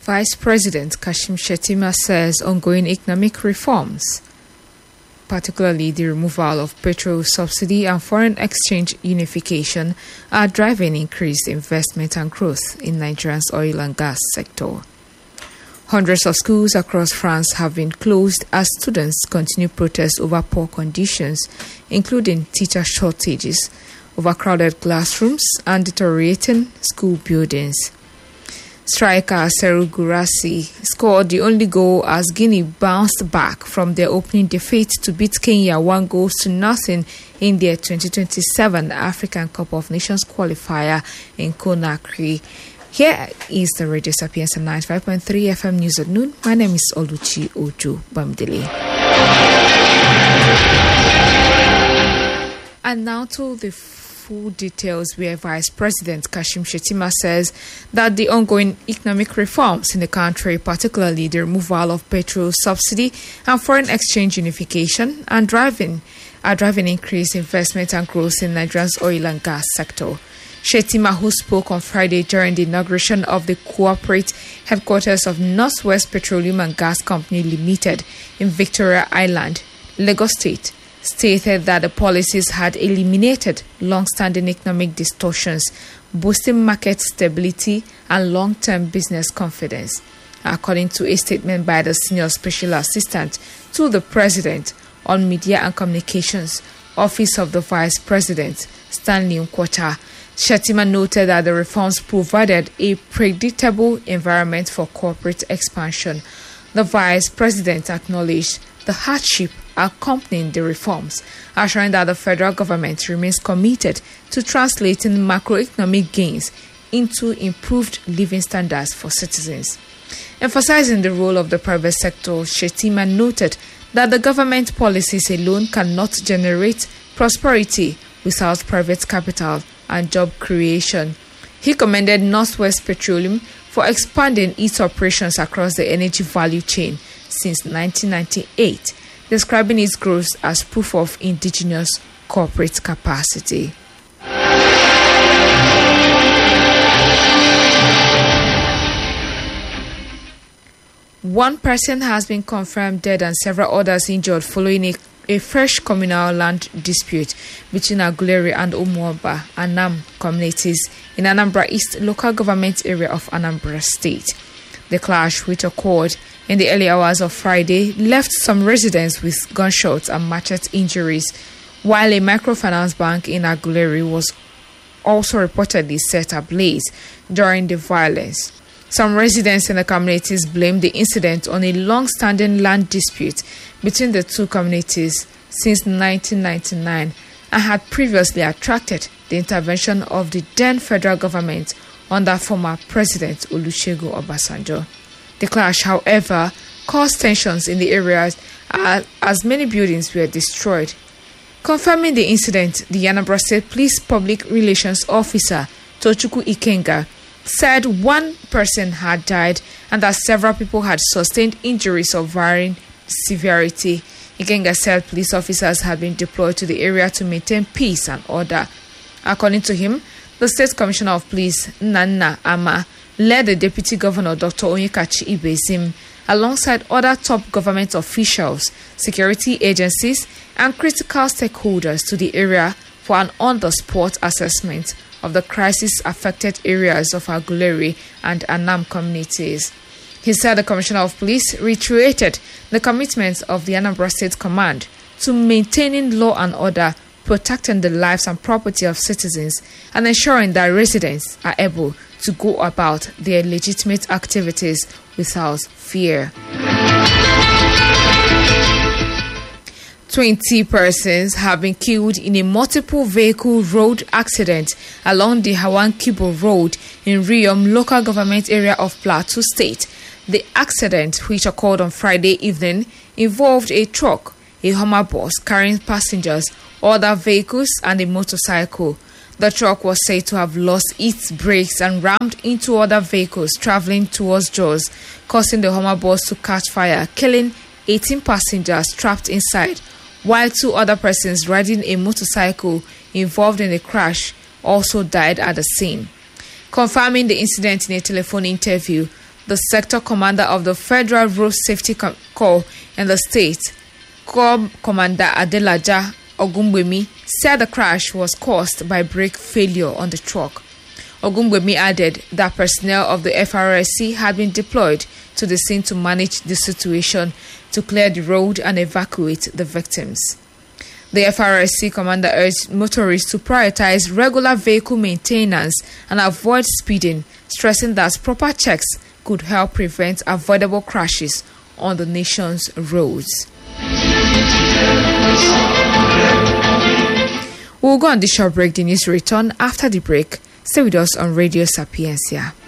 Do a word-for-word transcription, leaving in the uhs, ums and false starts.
Vice President Kashim Shettima says ongoing economic reforms, particularly the removal of petrol subsidy and foreign exchange unification, are driving increased investment and growth in Nigeria's oil and gas sector. Hundreds of schools across France have been closed as students continue protests over poor conditions, including teacher shortages, overcrowded classrooms, and deteriorating school buildings. Striker Serhou Guirassy scored the only goal as Guinea bounced back from their opening defeat to beat Kenya one goal to nothing in their twenty twenty-seven African Cup of Nations qualifier in Conakry. Here is the Radio Sapienza ninety-five point three F M News at Noon. My name is Oluchi Ojo Bamdele. And now to the full details, where Vice President Kashim Shettima says that the ongoing economic reforms in the country, particularly the removal of petrol subsidy and foreign exchange unification, and driving are driving increased investment and growth in Nigeria's oil and gas sector. Shettima, who spoke on Friday during the inauguration of the corporate headquarters of Northwest Petroleum and Gas Company Limited in Victoria Island, Lagos State, stated that the policies had eliminated long-standing economic distortions, boosting market stability and long-term business confidence. According to a statement by the Senior Special Assistant to the President on Media and Communications, Office of the Vice President, Stanley Nkwota, Shettima noted that the reforms provided a predictable environment for corporate expansion. The Vice President acknowledged the hardship accompanying the reforms, assuring that the federal government remains committed to translating macroeconomic gains into improved living standards for citizens. Emphasizing the role of the private sector, Shettima noted that the government policies alone cannot generate prosperity without private capital and job creation. He commended Northwest Petroleum for expanding its operations across the energy value chain since nineteen ninety-eight, describing its growth as proof of indigenous corporate capacity. One person has been confirmed dead and several others injured following a, a fresh communal land dispute between Aguleri and Umuoba, Anam communities in Anambra East local government area of Anambra State. The clash, which occurred in the early hours of Friday, left some residents with gunshots and machete injuries, while a microfinance bank in Aguleri was also reportedly set ablaze during the violence. Some residents in the communities blamed the incident on a long-standing land dispute between the two communities since nineteen ninety-nine and had previously attracted the intervention of the then federal government under former President Olusegun Obasanjo. The clash, however, caused tensions in the areas as, as many buildings were destroyed. Confirming the incident, the Anambra State Police Public Relations Officer, Tochukwu Ikenga, said one person had died and that several people had sustained injuries of varying severity. Ikenga said police officers had been deployed to the area to maintain peace and order. According to him, the State Commissioner of Police, Nnanna Ama, led the Deputy Governor, Doctor Onyekachi Ibezim, alongside other top government officials, security agencies, and critical stakeholders to the area for an on-the-spot assessment of the crisis-affected areas of Aguleri and Anam communities. He said the Commissioner of Police reiterated the commitment of the Anambra State Command to maintaining law and order, protecting the lives and property of citizens, and ensuring that residents are able to go about their legitimate activities without fear. twenty persons have been killed in a multiple vehicle road accident along the Hawan-Kibo Road in Riyom local government area of Plateau State. The accident, which occurred on Friday evening, involved a truck, a Hummer bus carrying passengers, other vehicles, and a motorcycle. The truck was said to have lost its brakes and rammed into other vehicles traveling towards Jos, causing the Hummer bus to catch fire, killing eighteen passengers trapped inside, while two other persons riding a motorcycle involved in the crash also died at the scene. Confirming the incident in a telephone interview, The sector commander of the Federal Road Safety Corps in the state, Corps Commander Adelaja Ogungbemi, said the crash was caused by brake failure on the truck. Ogungbemi added that personnel of the F R S C had been deployed to the scene to manage the situation, to clear the road and evacuate the victims. The F R S C commander urged motorists to prioritize regular vehicle maintenance and avoid speeding, stressing that proper checks could help prevent avoidable crashes on the nation's roads. We'll go on the short break. The news return after the break. Stay with us on Radio Sapiencia.